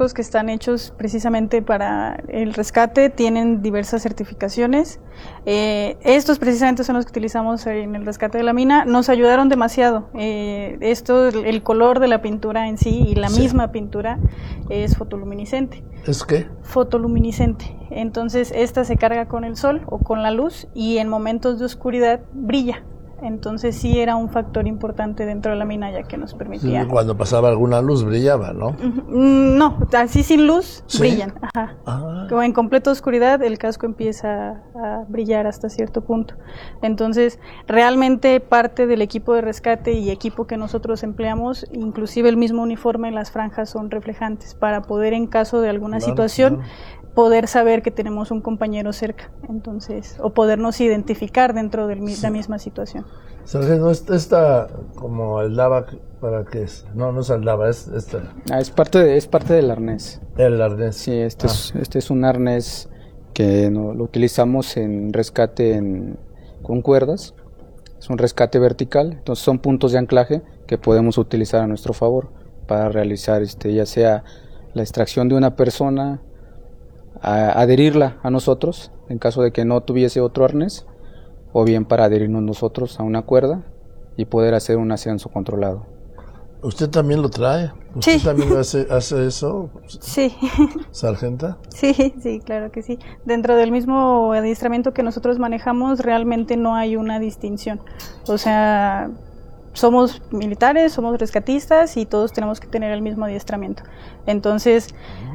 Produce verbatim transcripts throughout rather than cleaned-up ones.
cascos que están hechos precisamente para el rescate tienen diversas certificaciones. Eh, estos precisamente son los que utilizamos en el rescate de la mina. Nos ayudaron demasiado. Eh, esto, el color de la pintura en sí y la sí. misma pintura es fotoluminiscente. ¿Es qué? Fotoluminiscente. Entonces esta se carga con el sol o con la luz y en momentos de oscuridad brilla. Entonces sí era un factor importante dentro de la mina, ya que nos permitía... Sí, cuando pasaba alguna luz brillaba, ¿no? No, así sin luz, ¿sí? Brillan. Ajá. Ah. Como en completa oscuridad, el casco empieza a brillar hasta cierto punto. Entonces, realmente parte del equipo de rescate y equipo que nosotros empleamos, inclusive el mismo uniforme, las franjas son reflejantes, para poder en caso de alguna claro, situación... Claro. poder saber que tenemos un compañero cerca, entonces, o podernos identificar dentro de sí. la misma situación. Sargento, esta, como el lava, ¿para qué es? No, no es el lava, es esta. Ah, es parte de, es parte del arnés. El arnés. Sí, este, ah. es, este es un arnés que no, lo utilizamos en rescate en, con cuerdas. Es un rescate vertical, entonces son puntos de anclaje que podemos utilizar a nuestro favor para realizar, este, ya sea la extracción de una persona, a adherirla a nosotros en caso de que no tuviese otro arnés, o bien para adherirnos nosotros a una cuerda y poder hacer un ascenso controlado. ¿Usted también lo trae? ¿Usted sí. también hace, hace eso? Sí. ¿Sargenta? Sí, sí, claro que sí. Dentro del mismo adiestramiento que nosotros manejamos, realmente no hay una distinción. O sea, somos militares, somos rescatistas y todos tenemos que tener el mismo adiestramiento. Entonces,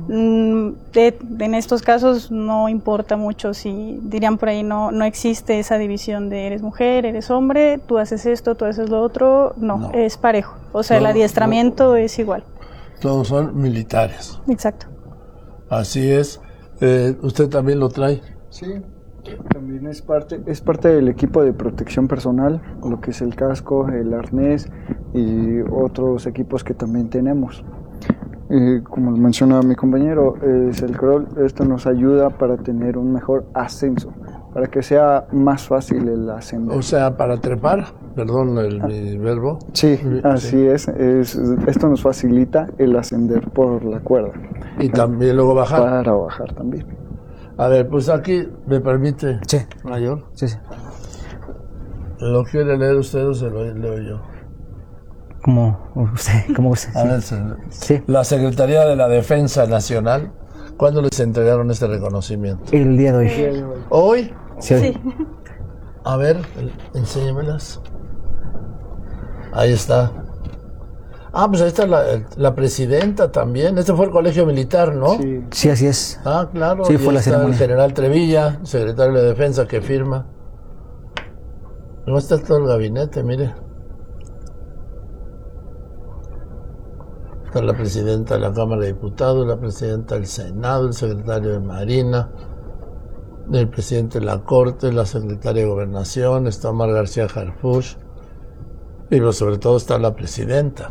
de, en estos casos no importa mucho si, dirían por ahí, no, no existe esa división de eres mujer, eres hombre, tú haces esto, tú haces lo otro, no, no. es parejo. O sea, todo, el adiestramiento todo, es igual. Todos son militares. Exacto. Así es. Eh, ¿Usted también lo trae? Sí. También es parte es parte del equipo de protección personal, lo que es el casco, el arnés y otros equipos que también tenemos. Eh, como mencionaba mi compañero, es el crawl. Esto nos ayuda para tener un mejor ascenso, para que sea más fácil el ascender. O sea, para trepar, perdón el ah. mi verbo. Sí, así sí. Es, es. Esto nos facilita el ascender por la cuerda. Y también luego bajar. Para bajar también. A ver, pues aquí, ¿me permite, sí. mayor? Sí, sí. ¿Lo quiere leer usted o se lo leo yo? Como usted, como usted. A ver, sí. La Secretaría de la Defensa Nacional, ¿cuándo les entregaron este reconocimiento? El día de hoy. Eh, ¿Hoy? Sí, hoy. Sí. A ver, enséñamelas. Ahí está. Ah, pues ahí está la, la presidenta también. Este fue el colegio militar, ¿no? Sí, sí, así es. Ah, claro. Sí, y fue la está ceremonia. El general Trevilla, secretario de Defensa, que firma. No está todo el gabinete, mire. Está la presidenta de la Cámara de Diputados, la presidenta del Senado, el secretario de Marina, el presidente de la Corte, la secretaria de Gobernación, está Omar García Harfuch, y pues, sobre todo está la presidenta.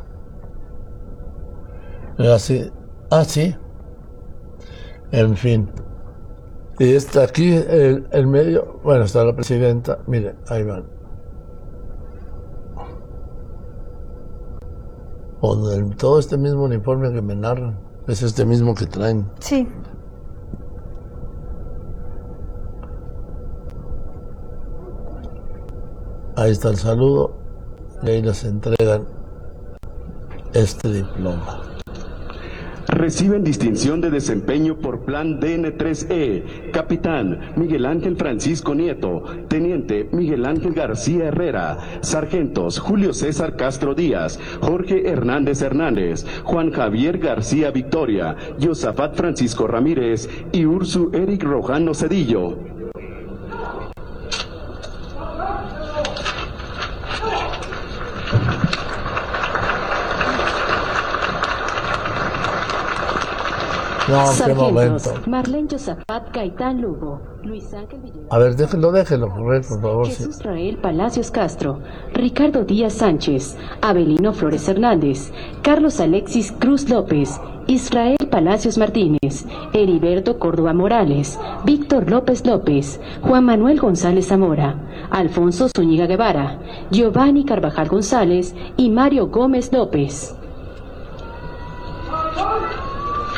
Así, ah, sí. En fin. Y está aquí el, el medio, bueno, está la presidenta, mire, ahí van. Con el, todo este mismo uniforme que me narran, es este mismo que traen. Sí. Ahí está el saludo y ahí les entregan este diploma. Reciben distinción de desempeño por Plan D N tres E, Capitán Miguel Ángel Francisco Nieto, Teniente Miguel Ángel García Herrera, Sargentos Julio César Castro Díaz, Jorge Hernández Hernández, Juan Javier García Victoria, Yosafat Francisco Ramírez y Ursu Eric Rojano Cedillo. No, qué momento. Marlene Yosafat Gaitán Lugo, Luis Ángel Villegas. A ver, déjelo, déjelo, correr, por favor. Jesús Sí. Rael Palacios Castro, Ricardo Díaz Sánchez, Abelino Flores Hernández, Carlos Alexis Cruz López, Israel Palacios Martínez, Heriberto Córdoba Morales, Víctor López López, Juan Manuel González Zamora, Alfonso Zúñiga Guevara, Giovanni Carvajal González y Mario Gómez López.